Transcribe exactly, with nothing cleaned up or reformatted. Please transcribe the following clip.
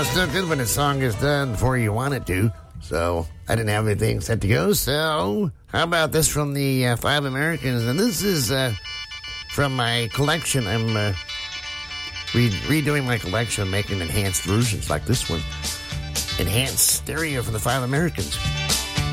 it's no good when a song is done before you want it to. So I didn't have anything set to go. So how about this from the uh, Five Americans? And this is uh, from my collection. I'm uh, re- redoing my collection, making enhanced versions like this one. Enhanced stereo from the Five Americans.